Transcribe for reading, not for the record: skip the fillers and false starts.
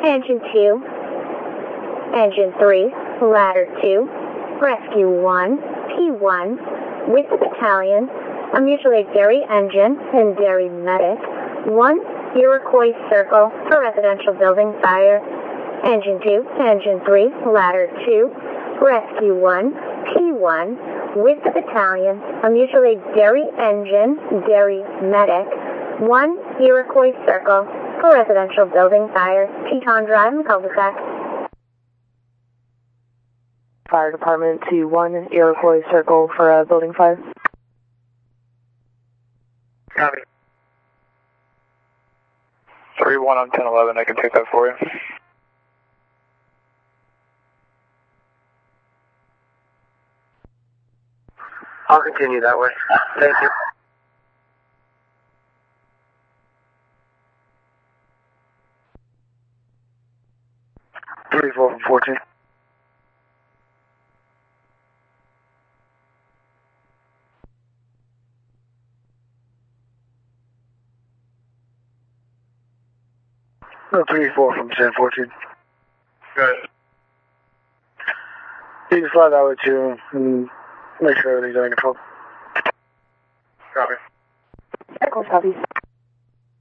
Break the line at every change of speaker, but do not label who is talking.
Engine 2. Engine 3, Ladder 2, Rescue 1, P1, with the battalion, a mutual aid dairy engine and dairy medic, 1 Iroquois Circle for residential building fire, Engine 2, Engine 3, Ladder 2, Rescue 1, P1, with the battalion, a mutual aid dairy engine, dairy medic, 1 Iroquois Circle for residential building fire, Teton Drive and cul-de-sac.
Fire Department to 1 Iroquois Circle for a building fire.
Copy. 3-1 on 1011, I can take that for you.
I'll continue that way. Thank you. 3-4 from 14. No, 3-4 from San 14.
Good.
You can fly that way too and make sure everything's under control.
Copy.
Echo copy.